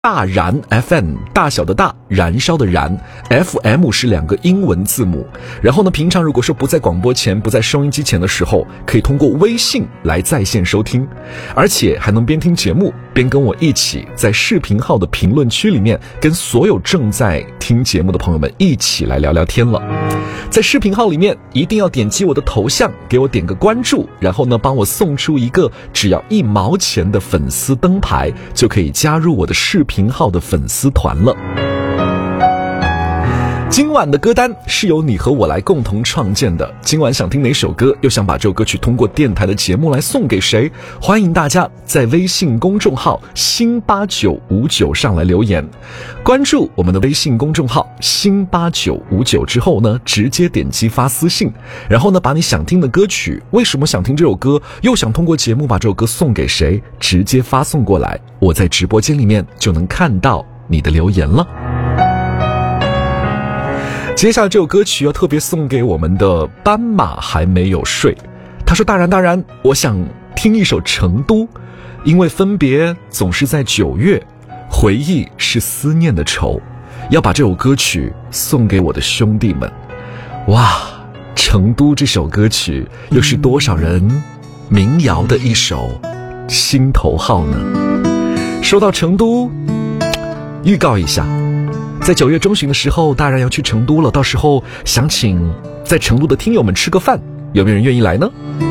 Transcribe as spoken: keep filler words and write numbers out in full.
大燃 F M， 大小的大，燃烧的燃 ，F M 是两个英文字母。然后呢，平常如果说不在广播前，不在收音机前的时候，可以通过微信来在线收听，而且还能边听节目边跟我一起在视频号的评论区里面，跟所有正在听节目的朋友们一起来聊聊天了。在视频号里面一定要点击我的头像，给我点个关注，然后呢帮我送出一个只要一毛钱的粉丝灯牌，就可以加入我的视频号的粉丝团了。今晚的歌单是由你和我来共同创建的，今晚想听哪首歌，又想把这首歌曲通过电台的节目来送给谁，欢迎大家在微信公众号新八九五九上来留言，关注我们的微信公众号新八九五九之后呢，直接点击发私信，然后呢把你想听的歌曲，为什么想听这首歌，又想通过节目把这首歌送给谁，直接发送过来，我在直播间里面就能看到你的留言了。接下来这首歌曲要特别送给我们的斑马还没有睡，他说大然大然，我想听一首成都，因为分别总是在九月，回忆是思念的愁，要把这首歌曲送给我的兄弟们。哇，成都这首歌曲又是多少人民谣的一首心头好呢？说到成都，预告一下，在九月中旬的时候，大然要去成都了，到时候想请在成都的听友们吃个饭，有没有人愿意来呢？